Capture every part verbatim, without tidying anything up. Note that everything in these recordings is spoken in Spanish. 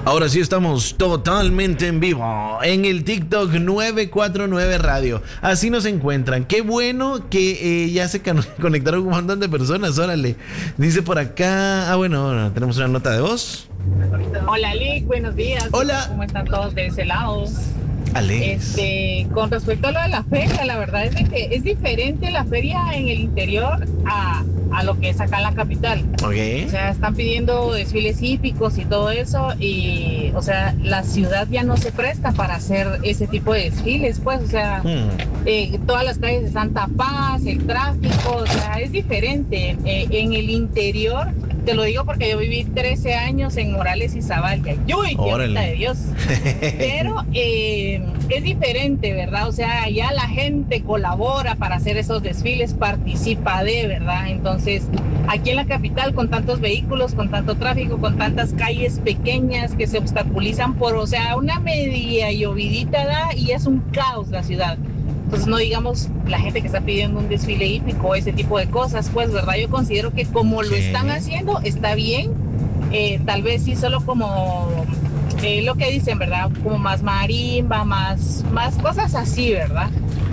Ahora sí estamos totalmente en vivo en el TikTok nueve cuatro nueve Radio. Así nos encuentran. Qué bueno que eh, ya se can- conectaron un montón de personas. Órale. Dice por acá. Ah, bueno, tenemos una nota de voz. Hola, Lick, buenos días. Hola. ¿Cómo están todos de ese lado? Alex. Este, con respecto a lo de la feria, la verdad es de que es diferente la feria en el interior a, a lo que es acá en la capital. Ok. O sea, están pidiendo desfiles hípicos y todo eso y, o sea, la ciudad ya no se presta para hacer ese tipo de desfiles, pues, o sea, Hmm. eh, todas las calles están tapadas, el tráfico, o sea, es diferente. Eh, en el interior, te lo digo porque yo viví trece años en Morales y Zavalya. ¡Uy, qué Órale. bonita de Dios! Pero eh, es diferente, ¿verdad? O sea, ya la gente colabora para hacer esos desfiles, participa de, ¿verdad? Entonces, aquí en la capital, con tantos vehículos, con tanto tráfico, con tantas calles pequeñas que se obstaculizan por, o sea, una media llovidita da y es un caos la ciudad. Entonces, no digamos la gente que está pidiendo un desfile hípico, ese tipo de cosas, pues, ¿verdad? Yo considero que como lo Sí. están haciendo, está bien. Eh, tal vez sí solo como eh, lo que dicen, ¿verdad? Como más marimba, más, más cosas así, ¿verdad?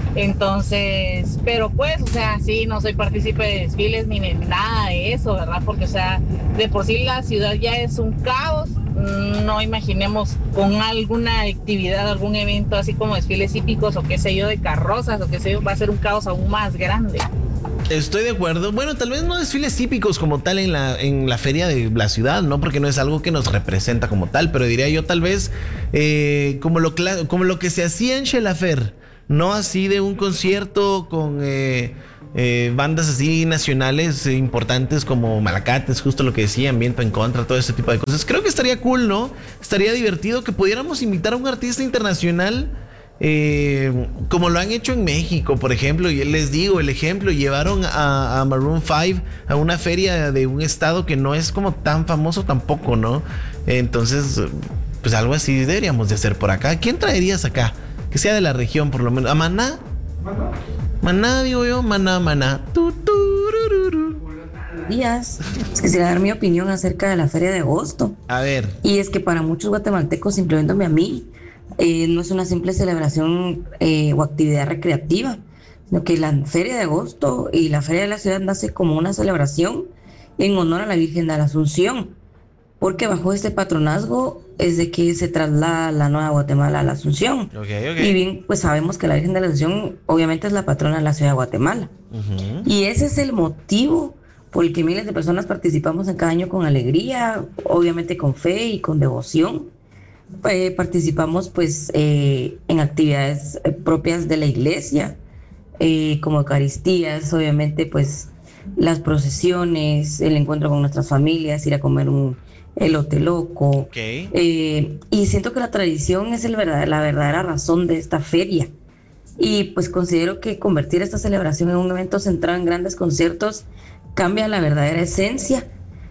Entonces, pero pues, o sea, sí, no soy partícipe de desfiles ni de nada de eso, ¿verdad? Porque, o sea, de por sí la ciudad ya es un caos. No imaginemos con alguna actividad, algún evento así como desfiles hípicos o qué sé yo, de carrozas o qué sé yo, va a ser un caos aún más grande. Estoy de acuerdo. Bueno, tal vez no desfiles típicos como tal en la, en la feria de la ciudad, ¿no? Porque no es algo que nos representa como tal, pero diría yo tal vez eh, como, lo, cla- como lo que se hacía en Xelafer, no así de un concierto con eh, eh, bandas así nacionales eh, importantes como Malacates, justo lo que decían, Viento en Contra, todo ese tipo de cosas. Creo que estaría cool, ¿no? Estaría divertido que pudiéramos invitar a un artista internacional. Eh, como lo han hecho en México, por ejemplo, y les digo el ejemplo, llevaron a, a Maroon five a una feria de un estado que no es como tan famoso tampoco, ¿no? Entonces, pues algo así deberíamos de hacer por acá. ¿Quién traerías acá? Que sea de la región, por lo menos. ¿A Maná? ¿Maná? Maná, digo yo, Maná, Maná. Tu, turururu. Días. Es que quisiera dar mi opinión acerca de la Feria de Agosto. A ver. Y es que para muchos guatemaltecos, incluyéndome a mí, eh, no es una simple celebración eh, o actividad recreativa, sino que la Feria de Agosto y la Feria de la Ciudad nace como una celebración en honor a la Virgen de la Asunción, porque bajo este patronazgo es de que se traslada la Nueva Guatemala a la Asunción. Ok, Y ok. bien, pues sabemos que la Virgen de la Asunción obviamente es la patrona de la ciudad de Guatemala. Ujú. Y ese es el motivo por el que miles de personas participamos en cada año con alegría, obviamente con fe y con devoción. Eh, participamos pues eh, en actividades eh, propias de la iglesia, eh, como Eucaristías, obviamente pues las procesiones, el encuentro con nuestras familias, ir a comer un elote loco. Ok. Eh, y siento que la tradición es el verdad- la verdadera razón de esta feria. Y pues considero que convertir esta celebración en un evento centrado en grandes conciertos cambia la verdadera esencia.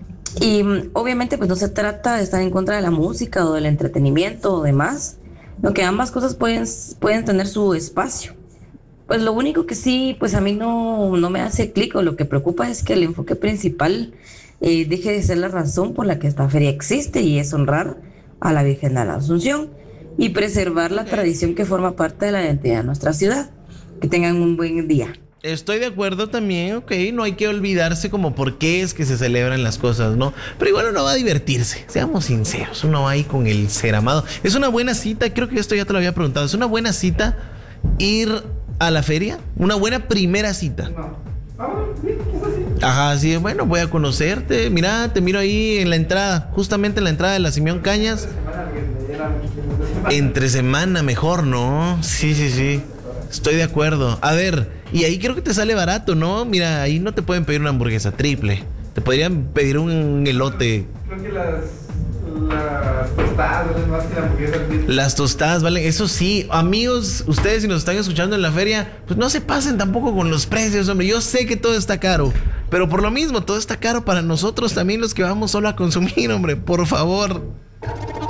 Y mm, obviamente pues no se trata de estar en contra de la música o del entretenimiento o demás, lo que ambas cosas pueden, pueden tener su espacio. Pues lo único que sí, pues a mí no, no me hace clic o lo que preocupa es que el enfoque principal eh, deje de ser la razón por la que esta feria existe, y es honrar a la Virgen de la Asunción y preservar la tradición que forma parte de la identidad de nuestra ciudad. Que tengan un buen día. Estoy de acuerdo también, ok, no hay que olvidarse como por qué es que se celebran las cosas, ¿no? Pero igual uno va a divertirse, seamos sinceros, uno va ahí con el ser amado. Es una buena cita, creo que esto ya te lo había preguntado, es una buena cita ir a la feria, una buena primera cita. No. Ah, bueno, sí, quizás sí. Ajá, sí, bueno, voy a conocerte, mira, te miro ahí en la entrada, justamente en la entrada de la Simeón Cañas. Semana que me diera mucho tiempo de semana. Entre semana mejor, ¿no? Sí, sí, sí. Estoy de acuerdo. A ver, y ahí creo que te sale barato, ¿no? Mira, ahí no te pueden pedir una hamburguesa triple. Te podrían pedir un elote. Creo que las, las tostadas valen más que la hamburguesa. Las tostadas, ¿vale? Eso sí, amigos, ustedes si nos están escuchando en la feria, pues no se pasen tampoco con los precios, hombre. Yo sé que todo está caro, pero por lo mismo, todo está caro para nosotros también, los que vamos solo a consumir, hombre. Por favor.